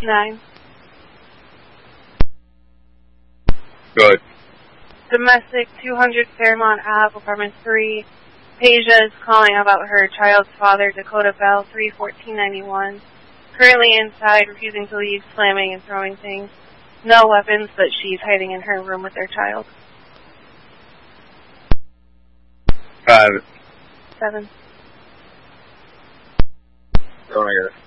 9. Good. Domestic, 200 Fairmont Ave, apartment 3. Peja is calling about her child's father, Dakota Bell, 31491. Currently inside, refusing to leave, slamming and throwing things. No weapons, but she's hiding in her room with their child. 5. 7. Don't I get it?